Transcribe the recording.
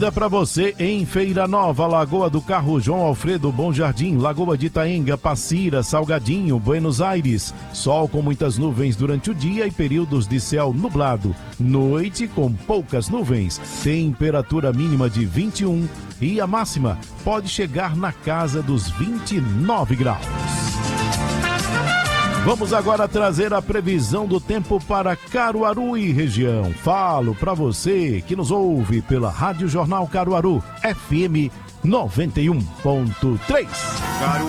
Para você em Feira Nova, Lagoa do Carro, João Alfredo, Bom Jardim, Lagoa de Itaenga, Passira, Salgadinho, Buenos Aires. Sol com muitas nuvens durante o dia e períodos de céu nublado. Noite com poucas nuvens. Temperatura mínima de 21 e a máxima pode chegar na casa dos 29 graus. Vamos agora trazer a previsão do tempo para Caruaru e região. Falo para você que nos ouve pela Rádio Jornal Caruaru, FM 91.3.